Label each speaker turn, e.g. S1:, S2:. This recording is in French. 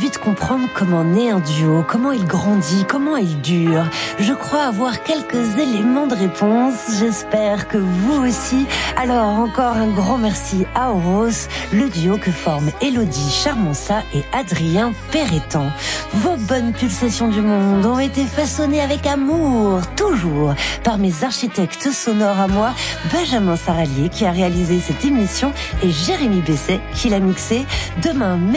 S1: envie de comprendre comment naît un duo, comment il grandit, comment il dure. Je crois avoir quelques éléments de réponse. J'espère que vous aussi. Alors, encore un grand merci à Oros, le duo que forment Élodie Charmonsa et Adrien Perrettan. Vos bonnes pulsations du monde ont été façonnées avec amour, toujours, par mes architectes sonores à moi, Benjamin Saralier qui a réalisé cette émission et Jérémy Besset qui l'a mixé. Demain,